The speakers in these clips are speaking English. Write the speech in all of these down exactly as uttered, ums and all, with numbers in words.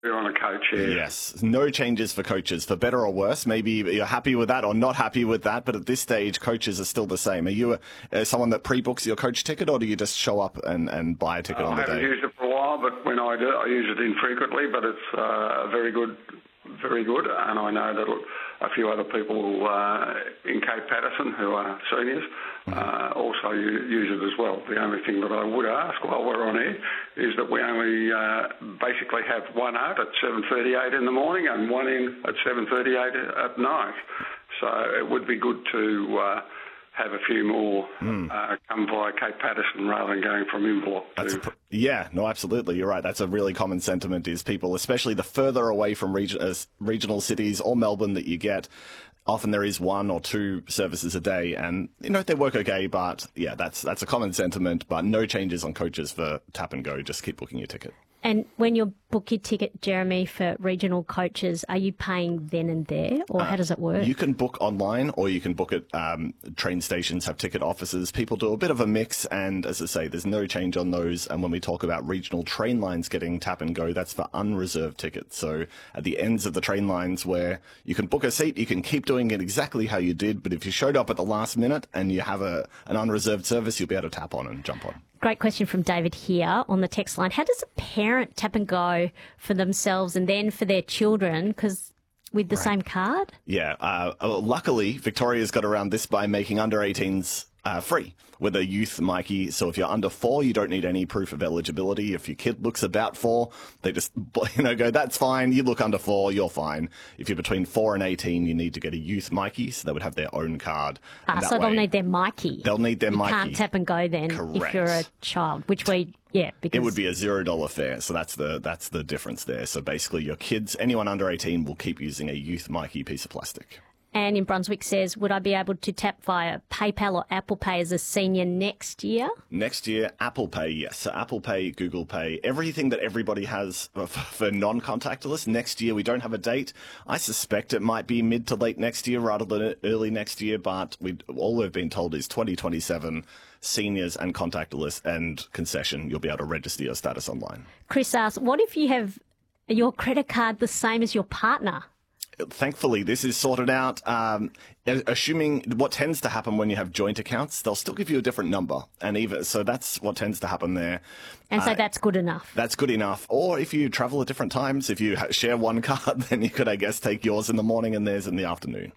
We're on a coach here. Yes, no changes for coaches, for better or worse. Maybe you're happy with that or not happy with that, but at this stage, coaches are still the same. Are you a, uh, someone that pre-books your coach ticket, or do you just show up and, and buy a ticket uh, on the day? I haven't used it for a while, but when I do, I use it infrequently, but it's uh, very good, very good, and I know that a few other people uh, in Cape Patterson who are seniors mm-hmm. uh, also use it as well. The only thing that I would ask while we're on air is that we only uh, basically have one out at seven thirty-eight in the morning and one in at seven thirty-eight at night. So it would be good to uh, have a few more mm. uh, come via Cape Patterson rather than going from Inverloch to... Pr- yeah, no, absolutely. You're right. That's a really common sentiment is people, especially the further away from region, uh, regional cities or Melbourne that you get, often there is one or two services a day and, you know, they work okay, but yeah, that's that's a common sentiment, but no changes on coaches for Tap and Go. Just keep booking your ticket. And when you book your ticket, Jeremy, for regional coaches, are you paying then and there, or uh, how does it work? You can book online, or you can book at um, train stations, have ticket offices. People do a bit of a mix, and as I say, there's no change on those. And when we talk about regional train lines getting Tap and Go, that's for unreserved tickets. So at the ends of the train lines where you can book a seat, you can keep doing it exactly how you did, but if you showed up at the last minute and you have a an unreserved service, you'll be able to tap on and jump on. Great question from David here on the text line. How does a parent tap and go for themselves and then for their children? Because with the right. same card? Yeah. Uh, luckily, Victoria's got around this by making under eighteens uh, free with a youth Mikey. So if you're under four, you don't need any proof of eligibility. If your kid looks about four, they just, you know, go, that's fine. You look under four, you're fine. If you're between four and eighteen, you need to get a youth Mikey. So they would have their own card. Ah, so way, they'll need their Mikey. They'll need their you Mikey. You can't tap and go then Correct. If you're a child, which we... Yeah, because it would be a zero dollar fare, so that's the that's the difference there. So basically, your kids, anyone under eighteen, will keep using a youth Mikey piece of plastic. Anne in Brunswick says, would I be able to tap via PayPal or Apple Pay as a senior next year? Next year, Apple Pay, yes. So Apple Pay, Google Pay, everything that everybody has for non-contactless. Next year, we don't have a date. I suspect it might be mid to late next year rather than early next year, but we all we've been told is twenty twenty-seven. Seniors and contactless and concession, you'll be able to register your status online. Chris asks, what if you have your credit card the same as your partner? Thankfully, this is sorted out. Um, assuming what tends to happen when you have joint accounts, they'll still give you a different number. And even so, that's what tends to happen there. And so uh, that's good enough. That's good enough. Or if you travel at different times, if you share one card, then you could, I guess, take yours in the morning and theirs in the afternoon.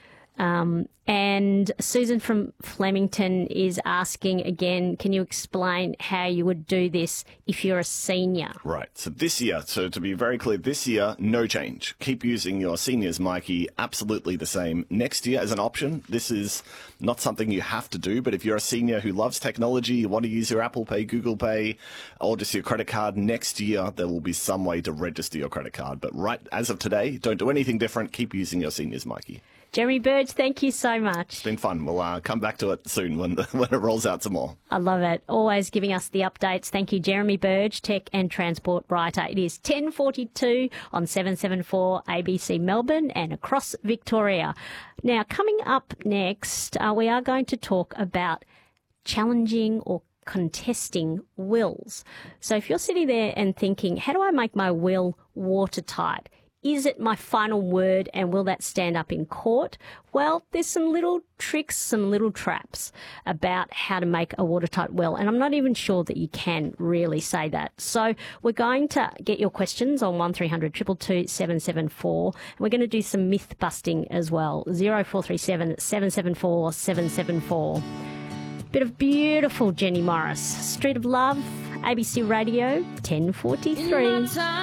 Um, and Susan from Flemington is asking again, can you explain how you would do this if you're a senior? Right. So this year, so to be very clear, this year, no change. Keep using your seniors Mikey, absolutely the same. Next year as an option, this is not something you have to do, but if you're a senior who loves technology, you want to use your Apple Pay, Google Pay, or just your credit card, next year there will be some way to register your credit card. But right as of today, don't do anything different. Keep using your seniors Mikey. Jeremy Burge, thank you so much. It's been fun. We'll uh, come back to it soon when, the, when it rolls out some more. I love it. Always giving us the updates. Thank you, Jeremy Burge, Tech and Transport Writer. It is ten forty-two on seven seventy-four A B C Melbourne and across Victoria. Now, coming up next, uh, we are going to talk about challenging or contesting wills. So if you're sitting there and thinking, how do I make my will watertight? Is it my final word and will that stand up in court? Well, there's some little tricks, some little traps about how to make a watertight will. And I'm not even sure that you can really say that. So we're going to get your questions on one three hundred two two two seven seven four. And we're going to do some myth busting as well. zero four three seven seven seven four seven seven four. Bit of beautiful Jenny Morris. Street of Love, A B C Radio, ten forty-three.